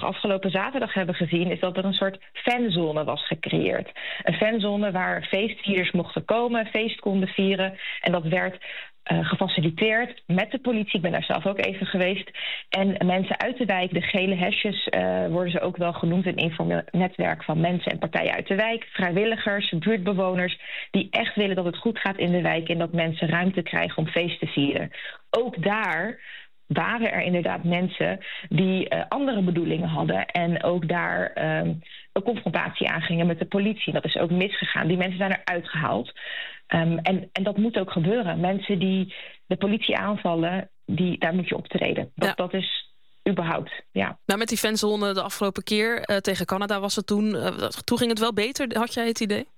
afgelopen zaterdag hebben gezien, is dat er een soort fanzone was gecreëerd. Een fanzone waar feestvierders mochten komen, feest konden vieren. En dat werd gefaciliteerd met de politie. Ik ben daar zelf ook even geweest. En mensen uit de wijk, de gele hesjes, worden ze ook wel genoemd. Een informeel netwerk van mensen en partijen uit de wijk. Vrijwilligers, buurtbewoners, die echt willen dat het goed gaat in de wijk en dat mensen ruimte krijgen om feest te vieren. Ook daar waren er inderdaad mensen die andere bedoelingen hadden en ook daar een confrontatie aangingen met de politie. Dat is ook misgegaan. Die mensen zijn eruit gehaald. En dat moet ook gebeuren. Mensen die de politie aanvallen, daar moet je optreden. Dat is überhaupt, ja. Nou, met die fanzone de afgelopen keer tegen Canada was het toen. Toen ging het wel beter, had jij het idee?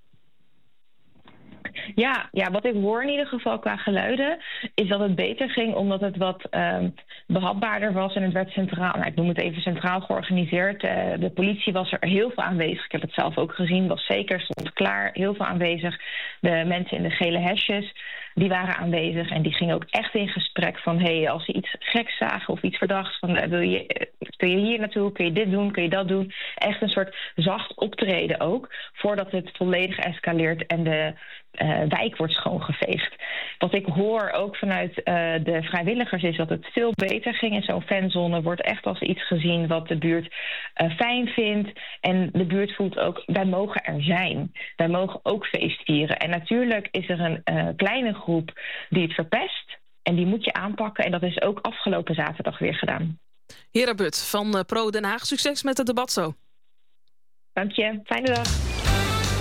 Ja, wat ik hoor in ieder geval qua geluiden is dat het beter ging omdat het wat behapbaarder was en het werd centraal. Nou, ik noem het even centraal georganiseerd. De politie was er heel veel aanwezig. Ik heb het zelf ook gezien, was zeker, stond klaar, heel veel aanwezig. De mensen in de gele hesjes, die waren aanwezig en die gingen ook echt in gesprek van als ze iets geks zagen of iets verdachts, van kun je hier naartoe, kun je dit doen, kun je dat doen. Echt een soort zacht optreden ook, voordat het volledig escaleert en de wijk wordt schoongeveegd. Wat ik hoor ook vanuit de vrijwilligers is dat het veel beter ging. En zo'n fanzone wordt echt als iets gezien wat de buurt fijn vindt. En de buurt voelt ook, wij mogen er zijn. Wij mogen ook feest vieren. En natuurlijk is er een kleine groep die het verpest. En die moet je aanpakken. En dat is ook afgelopen zaterdag weer gedaan. Hera But van Pro Den Haag, succes met het debat zo. Dank je. Fijne dag.